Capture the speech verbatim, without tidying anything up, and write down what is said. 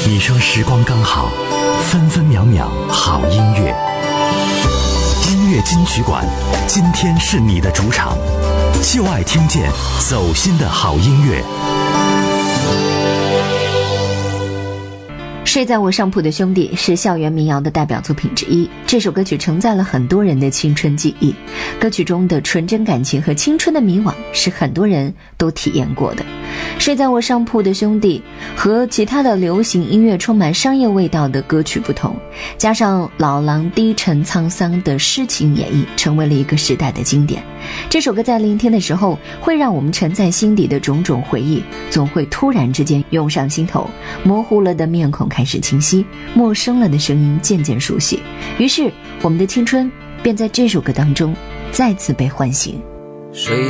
你说时光刚好，分分秒秒好音乐。音乐金曲馆，今天是你的主场，就爱听见走心的好音乐。 睡在我上铺的兄弟是校园民谣的代表作品之一，这首歌曲承载了很多人的青春记忆，歌曲中的纯真感情和青春的迷惘是很多人都体验过的。睡在我上铺的兄弟和其他的流行音乐充满商业味道的歌曲不同，加上老狼低沉沧桑的诗情演绎，成为了一个时代的经典。这首歌在聆听的时候，会让我们沉在心底的种种回忆总会突然之间涌上心头，模糊了的面孔开始清晰，陌生了的声音渐渐熟悉，于是我们的青春便在这首歌当中再次被唤醒。